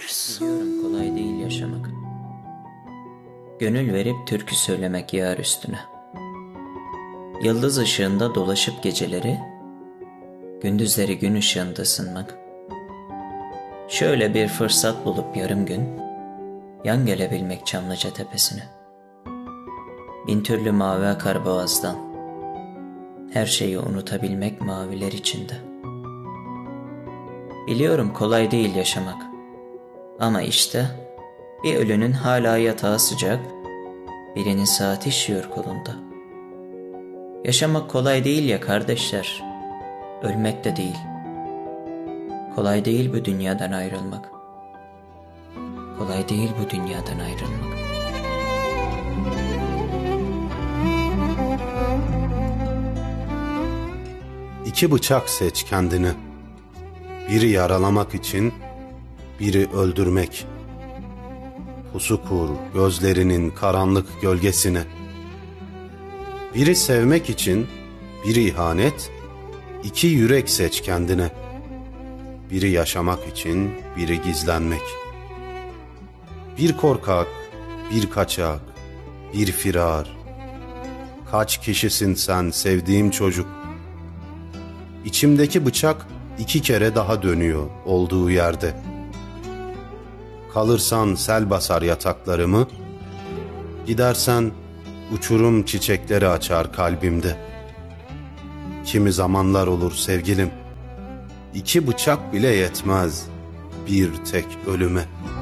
Biliyorum kolay değil yaşamak. Gönül verip türkü söylemek yar üstüne. Yıldız ışığında dolaşıp geceleri, gündüzleri gün ışığında ısınmak. Şöyle bir fırsat bulup yarım gün, yan gelebilmek Çamlıca tepesine. Bin türlü mavi akar boğazdan, her şeyi unutabilmek maviler içinde. Biliyorum kolay değil yaşamak. Ama işte bir ölünün hala yatağı sıcak, birinin saati işiyor kolunda. Yaşamak kolay değil ya kardeşler, ölmek de değil. Kolay değil bu dünyadan ayrılmak. Kolay değil bu dünyadan ayrılmak. İki bıçak seç kendine. Biri yaralamak için, biri öldürmek. Pusu kur gözlerinin karanlık gölgesine. Biri sevmek için, biri ihanet, iki yürek seç kendine. Biri yaşamak için, biri gizlenmek. Bir korkak, bir kaçak, bir firar. Kaç kişisin sen sevdiğim çocuk? İçimdeki bıçak iki kere daha dönüyor olduğu yerde. Kalırsan sel basar yataklarımı, gidersen uçurum çiçekleri açar kalbimde. Kimi zamanlar olur sevgilim, iki bıçak bile yetmez bir tek ölüme.